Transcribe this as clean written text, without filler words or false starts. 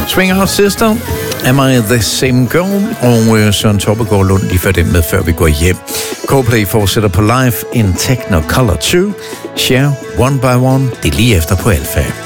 Swing Out Sister, Am I the Same Girl? Og Søren Toppegaard Lund, de får dem med, før vi går hjem. Coldplay fortsætter på live in Technicolor 2. Share One by One, det er lige efter på Alfa.